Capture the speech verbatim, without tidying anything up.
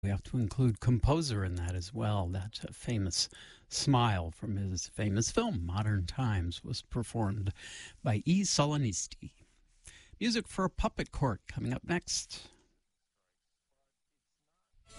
We have to include composer in that as well. That uh, famous smile from his famous film, Modern Times, was performed by E. Solonisti. Music for a Puppet Court coming up next.